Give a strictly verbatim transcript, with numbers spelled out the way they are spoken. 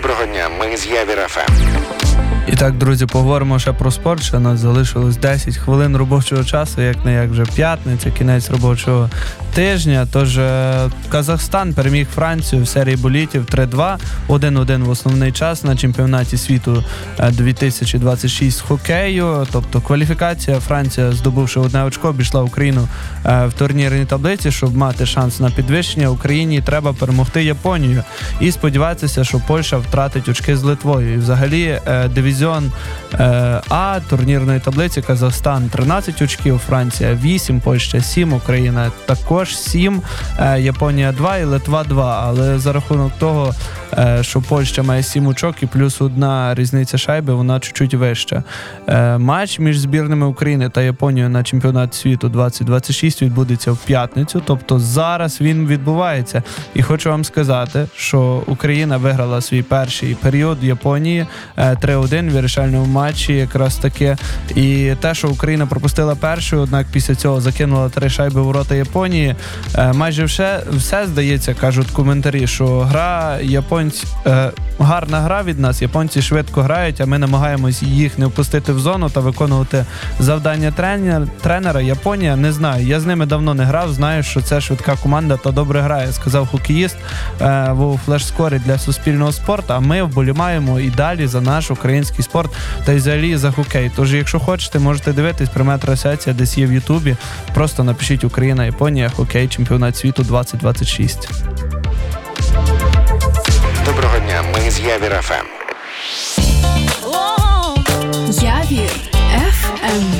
Доброго дня, ми з Явір еф ем. І так, друзі, поговоримо ще про спорт. Ще у нас залишилось десять хвилин робочого часу, як не як вже п'ятниця, кінець робочого тижня. Тож Казахстан переміг Францію в серії болітів три-два, один-один в основний час на чемпіонаті світу дві тисячі двадцять шість з хокею. Тобто кваліфікація. Франція, здобувши одне очко, обійшла Україну в турнірній таблиці. Щоб мати шанс на підвищення, Україні треба перемогти Японію і сподіватися, що Польща втратить очки з Литвою. І взагалі дивізіон А турнірної таблиці: Казахстан тринадцять очків, Франція вісім, Польща сім, Україна також сім, Японія два і Литва два. Але за рахунок того, що Польща має сім очок і плюс одна різниця шайби, вона чуть-чуть вища. Матч між збірними України та Японією на чемпіонат світу двадцять двадцять шість відбудеться в п'ятницю, тобто зараз він відбувається. І хочу вам сказати, що Україна виграла свій перший період Японії три-один в вирішальному матчі якраз таки. І те, що Україна пропустила першу, однак після цього закинула три шайби в ворота Японії, майже все, все здається, кажуть коментарі, що гра японці, е, гарна гра від нас, японці швидко грають, а ми намагаємось їх не впустити в зону та виконувати завдання тренер, тренера. Японія, не знаю, я з ними давно не грав, знаю, що це швидка команда та добре грає, сказав хокеїст е, в флеш-скорі для Суспільного спорту, а ми вболіваємо і далі за наш український спорт та й взагалі за хокей. Тож, якщо хочете, можете дивитись, пряма трансляція десь є в Ютубі, просто напишіть Україна, Японія, хокей, чемпіонат світу двадцять двадцять шість. Доброго дня, ми з Явір еф ем. Явір еф ем.